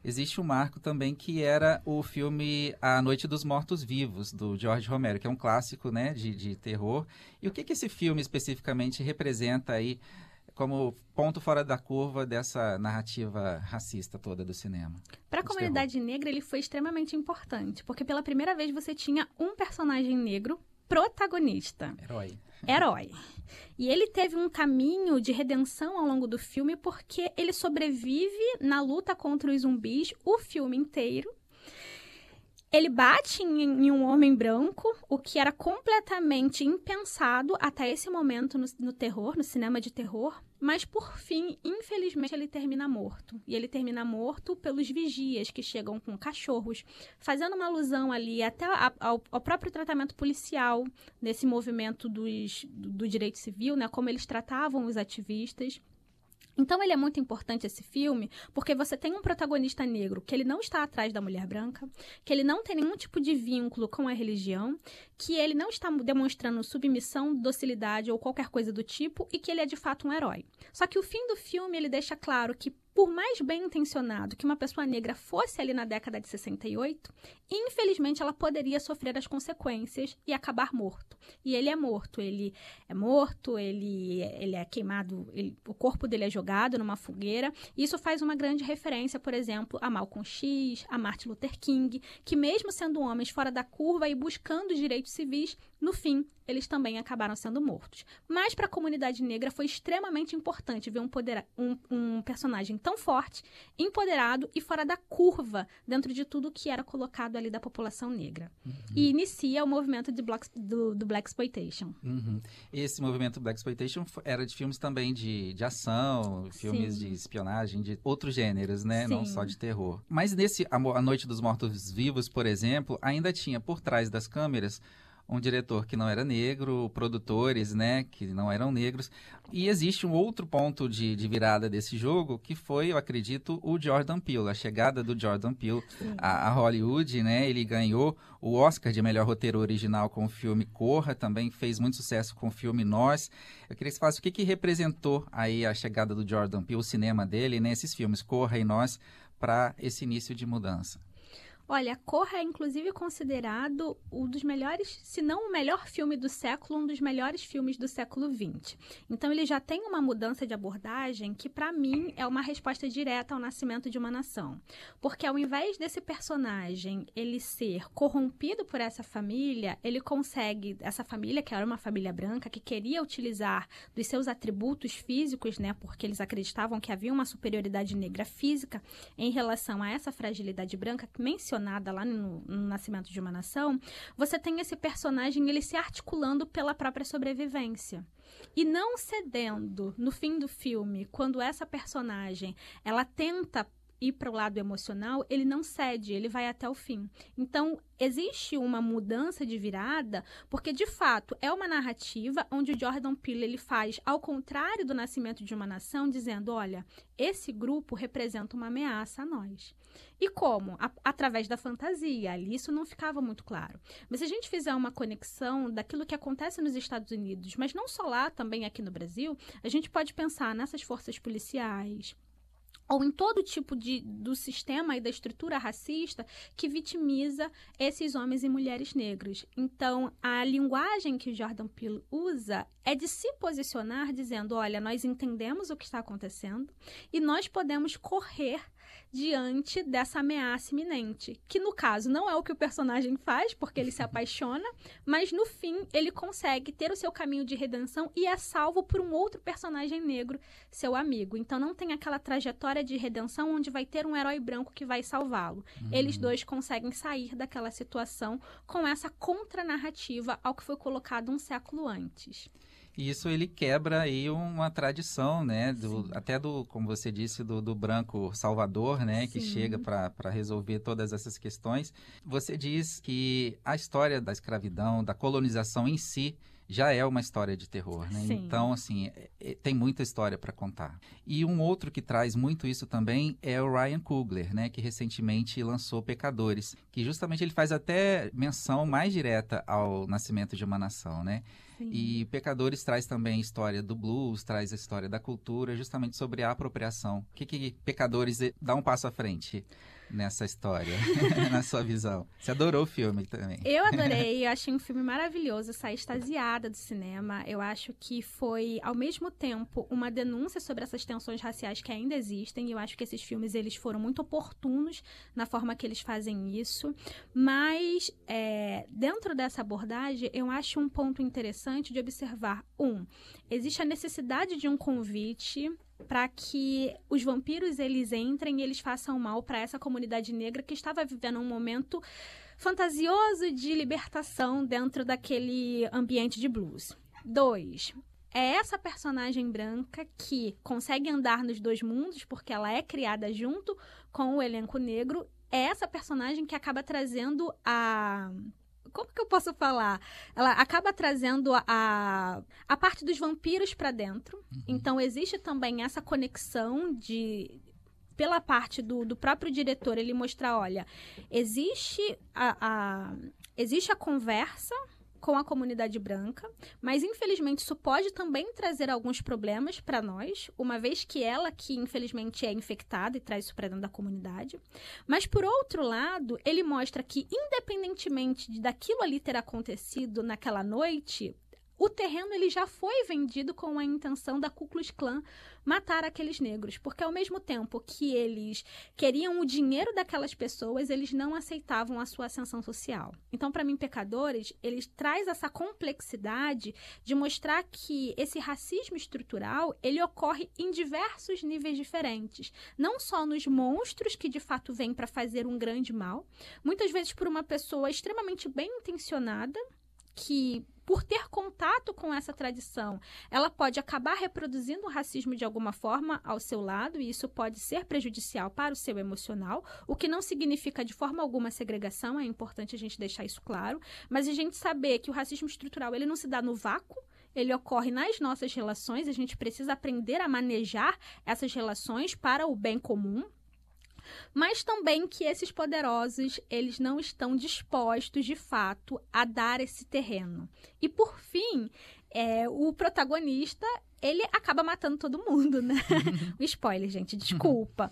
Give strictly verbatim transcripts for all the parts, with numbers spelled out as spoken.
existe um marco também que era o filme A Noite dos Mortos-Vivos, do George Romero, que é um clássico, né, de, de terror. E o que, que esse filme especificamente representa aí como ponto fora da curva dessa narrativa racista toda do cinema? Para a comunidade terror. negra, ele foi extremamente importante, porque pela primeira vez você tinha um personagem negro protagonista. Herói. Herói. E ele teve um caminho de redenção ao longo do filme, porque ele sobrevive na luta contra os zumbis o filme inteiro. Ele bate em, em um homem branco, o que era completamente impensado até esse momento no, no terror, no cinema de terror. Mas, por fim, infelizmente, ele termina morto. E ele termina morto pelos vigias que chegam com cachorros, fazendo uma alusão ali até a, ao, ao próprio tratamento policial nesse movimento dos, do, do direito civil, né? Como eles tratavam os ativistas. Então, ele é muito importante, esse filme, porque você tem um protagonista negro que ele não está atrás da mulher branca, que ele não tem nenhum tipo de vínculo com a religião, que ele não está demonstrando submissão, docilidade ou qualquer coisa do tipo, e que ele é, de fato, um herói. Só que o fim do filme, ele deixa claro que, por mais bem intencionado que uma pessoa negra fosse ali na década de sessenta e oito, infelizmente ela poderia sofrer as consequências e acabar morto. E ele é morto, ele é morto, ele, ele é queimado, ele, o corpo dele é jogado numa fogueira. Isso faz uma grande referência, por exemplo, a Malcolm X, a Martin Luther King, que mesmo sendo homens fora da curva e buscando os direitos civis, no fim, eles também acabaram sendo mortos. Mas para a comunidade negra foi extremamente importante ver um, poder, um, um personagem tão forte, empoderado e fora da curva dentro de tudo que era colocado ali da população negra. Uhum. E inicia o movimento de black, do, do Blaxploitation. Uhum. Esse movimento Blaxploitation era de filmes também de, de ação, filmes Sim. de espionagem, de outros gêneros, né? Sim. Não só de terror. Mas nesse A Noite dos Mortos-Vivos, por exemplo, ainda tinha por trás das câmeras um diretor que não era negro, produtores, né, que não eram negros. E existe um outro ponto de, de virada desse jogo, que foi, eu acredito, o Jordan Peele, a chegada do Jordan Peele a, a Hollywood, né? Ele ganhou o Oscar de melhor roteiro original com o filme Corra, também fez muito sucesso com o filme Nós. Eu queria que você falasse o que, que representou aí a chegada do Jordan Peele, o cinema dele, né, esses filmes Corra e Nós, para esse início de mudança. Olha, Corra é inclusive considerado um dos melhores, se não o melhor filme do século, um dos melhores filmes do século vinte. Então ele já tem uma mudança de abordagem que, para mim, é uma resposta direta ao nascimento de uma nação. Porque ao invés desse personagem ele ser corrompido por essa família, ele consegue, essa família, que era uma família branca, que queria utilizar dos seus atributos físicos, né, porque eles acreditavam que havia uma superioridade negra física em relação a essa fragilidade branca que mencionava lá no, no Nascimento de uma Nação, você tem esse personagem ele se articulando pela própria sobrevivência. E não cedendo no fim do filme, quando essa personagem ela tenta ir para o lado emocional, ele não cede, ele vai até o fim. Então, existe uma mudança de virada, porque, de fato, é uma narrativa onde o Jordan Peele ele faz, ao contrário do Nascimento de uma Nação, dizendo, olha, esse grupo representa uma ameaça a nós. E como? A, através da fantasia. Ali isso não ficava muito claro. Mas se a gente fizer uma conexão daquilo que acontece nos Estados Unidos, mas não só lá, também aqui no Brasil, a gente pode pensar nessas forças policiais, ou em todo tipo de, do sistema e da estrutura racista que vitimiza esses homens e mulheres negros. Então, a linguagem que o Jordan Peele usa é de se posicionar dizendo, olha, nós entendemos o que está acontecendo e nós podemos correr diante dessa ameaça iminente, que no caso não é o que o personagem faz, porque ele se apaixona, mas no fim ele consegue ter o seu caminho de redenção e é salvo por um outro personagem negro, seu amigo. Então não tem aquela trajetória de redenção onde vai ter um herói branco que vai salvá-lo. Uhum. Eles dois conseguem sair daquela situação com essa contranarrativa ao que foi colocado um século antes. E isso ele quebra aí uma tradição, né? Do, até do, como você disse, do, do branco salvador, né? Sim. Que chega para resolver todas essas questões. Você diz que a história da escravidão, da colonização em si, já é uma história de terror, né? Sim. Então, assim, é, é, tem muita história para contar. E um outro que traz muito isso também é o Ryan Coogler, né? Que recentemente lançou Pecadores, que justamente ele faz até menção mais direta ao nascimento de uma nação, né? Sim. E Pecadores traz também a história do blues, traz a história da cultura, justamente sobre a apropriação. O que que Pecadores dá um passo à frente nessa história, na sua visão? Você adorou o filme também. Eu adorei, eu achei um filme maravilhoso, eu saí extasiada do cinema. Eu acho que foi, ao mesmo tempo, uma denúncia sobre essas tensões raciais que ainda existem, e eu acho que esses filmes eles foram muito oportunos na forma que eles fazem isso. Mas, é, dentro dessa abordagem, eu acho um ponto interessante de observar. Um, existe a necessidade de um convite para que os vampiros eles entrem e eles façam mal para essa comunidade negra que estava vivendo um momento fantasioso de libertação dentro daquele ambiente de blues. Dois, é essa personagem branca que consegue andar nos dois mundos porque ela é criada junto com o elenco negro. É essa personagem que acaba trazendo a... Como que eu posso falar? Ela acaba trazendo a, a parte dos vampiros para dentro. Uhum. Então, existe também essa conexão de... Pela parte do, do próprio diretor, ele mostrar, olha, existe a, a, existe a conversa com a comunidade branca, mas infelizmente isso pode também trazer alguns problemas para nós, uma vez que ela que infelizmente é infectada e traz isso para dentro da comunidade. Mas por outro lado, ele mostra que independentemente de daquilo ali ter acontecido naquela noite, o terreno ele já foi vendido com a intenção da Ku Klux Klan matar aqueles negros, porque ao mesmo tempo que eles queriam o dinheiro daquelas pessoas, eles não aceitavam a sua ascensão social. Então, para mim, Pecadores, eles traz essa complexidade de mostrar que esse racismo estrutural, ele ocorre em diversos níveis diferentes, não só nos monstros que de fato vêm para fazer um grande mal, muitas vezes por uma pessoa extremamente bem intencionada, que por ter contato com essa tradição, ela pode acabar reproduzindo o racismo de alguma forma ao seu lado, e isso pode ser prejudicial para o seu emocional, o que não significa de forma alguma segregação, é importante a gente deixar isso claro, mas a gente saber que o racismo estrutural ele não se dá no vácuo, ele ocorre nas nossas relações, a gente precisa aprender a manejar essas relações para o bem comum, mas também que esses poderosos, eles não estão dispostos, de fato, a dar esse terreno. E, por fim, é, o protagonista, ele acaba matando todo mundo, né? Um spoiler, gente, desculpa.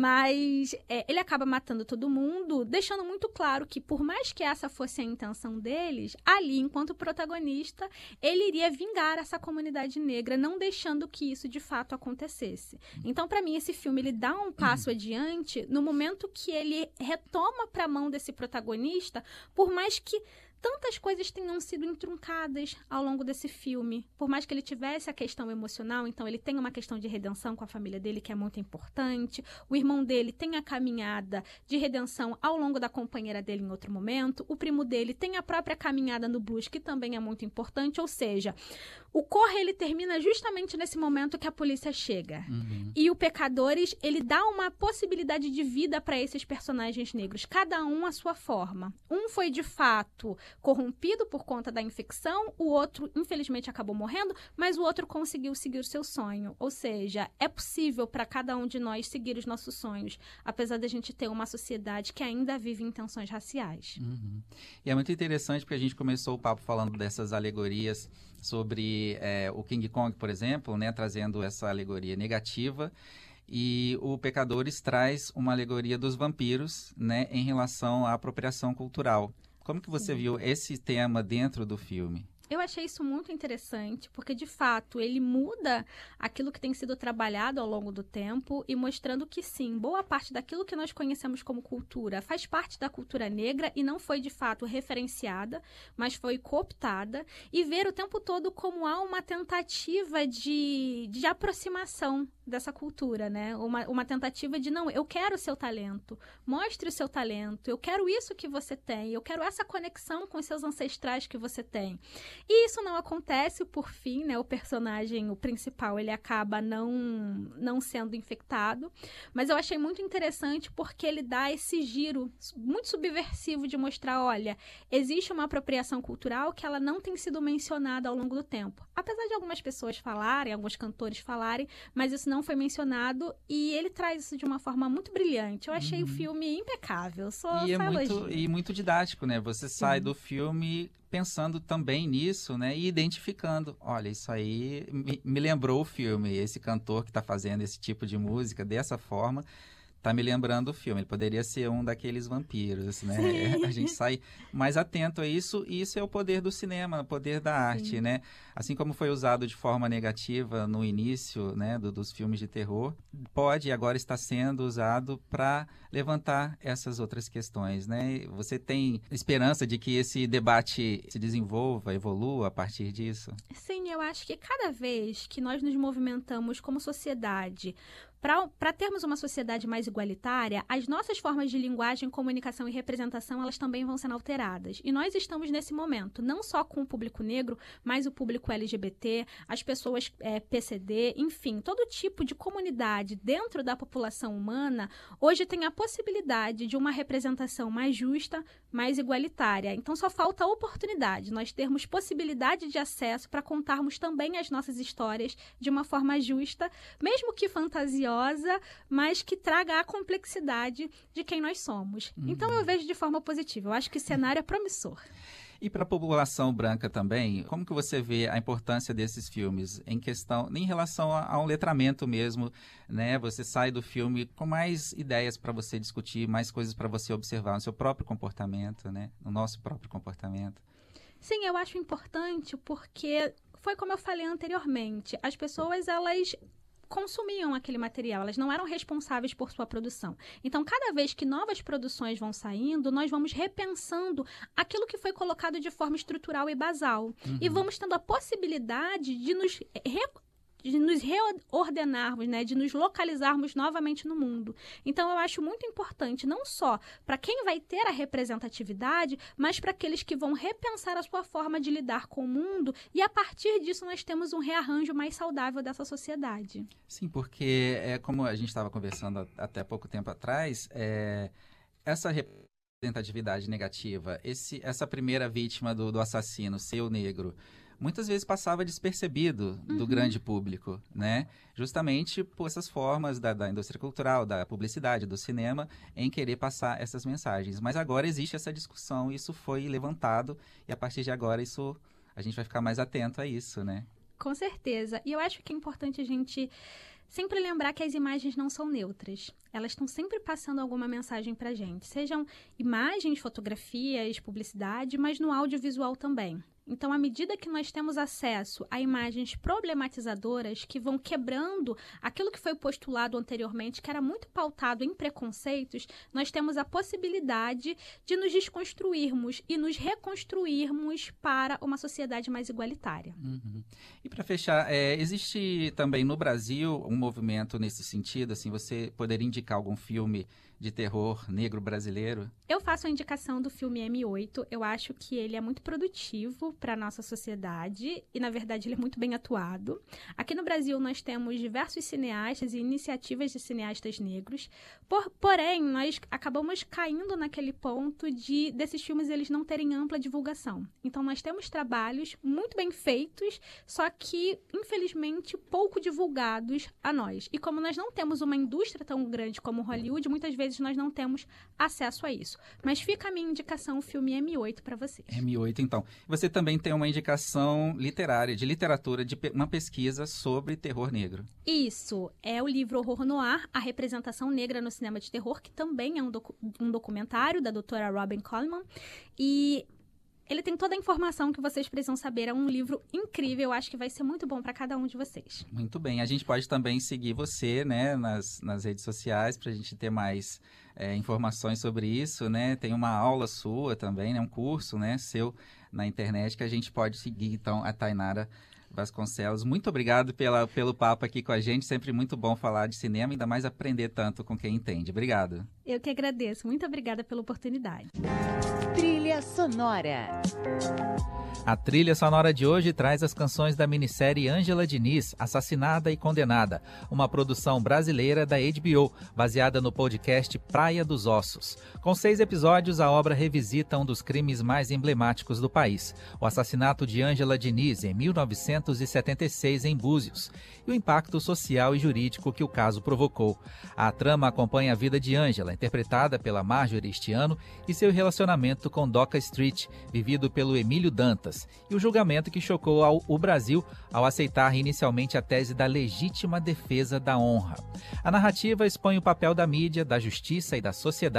Mas é, ele acaba matando todo mundo, deixando muito claro que, por mais que essa fosse a intenção deles, ali, enquanto protagonista, ele iria vingar essa comunidade negra, não deixando que isso, de fato, acontecesse. Então, para mim, esse filme, ele dá um passo adiante no momento que ele retoma para a mão desse protagonista, por mais que tantas coisas tenham sido entruncadas ao longo desse filme. Por mais que ele tivesse a questão emocional, então ele tem uma questão de redenção com a família dele, que é muito importante. O irmão dele tem a caminhada de redenção ao longo da companheira dele em outro momento. O primo dele tem a própria caminhada no blues, que também é muito importante. Ou seja, o Corre, ele termina justamente nesse momento que a polícia chega. Uhum. E o Pecadores, ele dá uma possibilidade de vida para esses personagens negros, cada um à sua forma. Um foi, de fato, corrompido por conta da infecção, o outro, infelizmente, acabou morrendo, mas o outro conseguiu seguir o seu sonho. Ou seja, é possível para cada um de nós seguir os nossos sonhos, apesar de a gente ter uma sociedade que ainda vive em tensões raciais. Uhum. E é muito interessante porque a gente começou o papo falando dessas alegorias sobre é, o King Kong, por exemplo, né, trazendo essa alegoria negativa, e o Pecadores traz uma alegoria dos vampiros, né, em relação à apropriação cultural. Como que você Sim. viu esse tema dentro do filme? Eu achei isso muito interessante, porque, de fato, ele muda aquilo que tem sido trabalhado ao longo do tempo e mostrando que, sim, boa parte daquilo que nós conhecemos como cultura faz parte da cultura negra e não foi, de fato, referenciada, mas foi cooptada, e ver o tempo todo como há uma tentativa de, de aproximação dessa cultura, né? Uma, uma tentativa de, não, eu quero o seu talento, mostre o seu talento, eu quero isso que você tem, eu quero essa conexão com os seus ancestrais que você tem. E isso não acontece, por fim, né? O personagem, o principal, ele acaba não, não sendo infectado. Mas eu achei muito interessante porque ele dá esse giro muito subversivo de mostrar, olha, existe uma apropriação cultural que ela não tem sido mencionada ao longo do tempo. Apesar de algumas pessoas falarem, alguns cantores falarem, mas isso não foi mencionado e ele traz isso de uma forma muito brilhante. Eu achei uhum. o filme impecável, só e é muito E muito didático, né? Você Sim. sai do filme pensando também nisso, né? E identificando. Olha, isso aí me, me lembrou o filme. Esse cantor que está fazendo esse tipo de música dessa forma tá me lembrando o filme. Ele poderia ser um daqueles vampiros, né? Sim. A gente sai mais atento a isso, e isso é o poder do cinema, o poder da arte, Sim. né? Assim como foi usado de forma negativa no início, né, do, dos filmes de terror, pode e agora está sendo usado para levantar essas outras questões, né? Você tem esperança de que esse debate se desenvolva, evolua a partir disso? Sim, eu acho que cada vez que nós nos movimentamos como sociedade para termos uma sociedade mais igualitária, as nossas formas de linguagem, comunicação e representação, elas também vão sendo alteradas. E nós estamos nesse momento, não só com o público negro, mas o público L G B T, as pessoas é, P C D, enfim, todo tipo de comunidade dentro da população humana, hoje tem a possibilidade de uma representação mais justa, mais igualitária. Então, só falta oportunidade, nós termos possibilidade de acesso para contarmos também as nossas histórias de uma forma justa, mesmo que fantasiosa, mas que traga a complexidade de quem nós somos. Uhum. Então, eu vejo de forma positiva. Eu acho que o cenário é promissor. E para a população branca também, como que você vê a importância desses filmes em questão, em relação a, a um letramento mesmo, né? Você sai do filme com mais ideias para você discutir, mais coisas para você observar no seu próprio comportamento, né? No nosso próprio comportamento. Sim, eu acho importante porque foi como eu falei anteriormente, as pessoas, elas consumiam aquele material, elas não eram responsáveis por sua produção. Então, cada vez que novas produções vão saindo, nós vamos repensando aquilo que foi colocado de forma estrutural e basal. Uhum. E vamos tendo a possibilidade de nos re... de nos reordenarmos, né, de nos localizarmos novamente no mundo. Então, eu acho muito importante, não só para quem vai ter a representatividade, mas para aqueles que vão repensar a sua forma de lidar com o mundo, e a partir disso nós temos um rearranjo mais saudável dessa sociedade. Sim, porque, é, como a gente estava conversando até pouco tempo atrás, é, essa representatividade negativa, esse, essa primeira vítima do, do assassino ser o negro, muitas vezes passava despercebido do uhum. grande público, né? Justamente por essas formas da, da indústria cultural, da publicidade, do cinema, em querer passar essas mensagens. Mas agora existe essa discussão, isso foi levantado, e a partir de agora isso, a gente vai ficar mais atento a isso, né? Com certeza. E eu acho que é importante a gente sempre lembrar que as imagens não são neutras. Elas estão sempre passando alguma mensagem pra gente. Sejam imagens, fotografias, publicidade, mas no audiovisual também. Então, à medida que nós temos acesso a imagens problematizadoras que vão quebrando aquilo que foi postulado anteriormente, que era muito pautado em preconceitos, nós temos a possibilidade de nos desconstruirmos e nos reconstruirmos para uma sociedade mais igualitária. Uhum. E para fechar, é, existe também no Brasil um movimento nesse sentido? Assim, você poderia indicar algum filme de terror negro brasileiro? Eu faço a indicação do filme M oito. Eu acho que ele é muito produtivo para a nossa sociedade e, na verdade, ele é muito bem atuado. Aqui no Brasil, nós temos diversos cineastas e iniciativas de cineastas negros. Por, porém, nós acabamos caindo naquele ponto de desses filmes eles não terem ampla divulgação. Então, nós temos trabalhos muito bem feitos, só que, infelizmente, pouco divulgados a nós. E como nós não temos uma indústria tão grande como Hollywood, muitas vezes nós não temos acesso a isso. Mas fica a minha indicação, o filme M oito, para vocês. M oito, então. Você também tem uma indicação literária, de literatura, de pe- uma pesquisa sobre terror negro. Isso. É o livro Horror Noir, A Representação Negra no Cinema de Terror, que também é um, docu- um documentário da doutora Robin Coleman. E ele tem toda a informação que vocês precisam saber. É um livro incrível, eu acho que vai ser muito bom para cada um de vocês. Muito bem. A gente pode também seguir você, né, nas, nas redes sociais, para a gente ter mais é, informações sobre isso, né? Tem uma aula sua também, né, um curso, né, seu na internet, que a gente pode seguir, então, a Tainara Vasconcelos, muito obrigado pela, pelo papo aqui com a gente. Sempre muito bom falar de cinema, ainda mais aprender tanto com quem entende. Obrigado. Eu que agradeço. Muito obrigada pela oportunidade. Trilha sonora. A trilha sonora de hoje traz as canções da minissérie Ângela Diniz, Assassinada e Condenada, uma produção brasileira da H B O, baseada no podcast Praia dos Ossos. Com seis episódios, a obra revisita um dos crimes mais emblemáticos do país, o assassinato de Ângela Diniz em mil novecentos e setenta e seis em Búzios, e o impacto social e jurídico que o caso provocou. A trama acompanha a vida de Ângela, interpretada pela Marjorie este ano, e seu relacionamento com Doca Street, vivido pelo Emílio Dantas, e o julgamento que chocou ao, o Brasil ao aceitar inicialmente a tese da legítima defesa da honra. A narrativa expõe o papel da mídia, da justiça e da sociedade